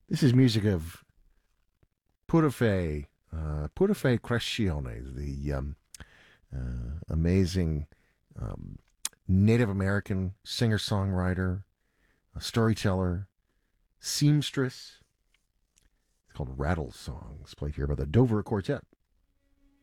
This is music of Pura Fé Crescione, the amazing um, Native American singer songwriter, storyteller, seamstress. It's called Rattle Songs, played here by the Dover Quartet.